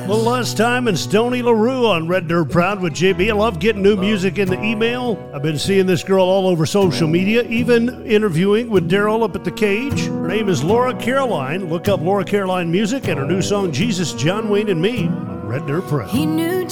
Well, last time in Stony LaRue on Red Dirt Proud with JB. I love getting new music in the email. I've been seeing this girl all over social media, even interviewing with Daryl up at the Cage. Her name is Laura Caroline. Look up Laura Caroline Music and her new song, Jesus, John Wayne, and Me on Red Dirt Proud. He knew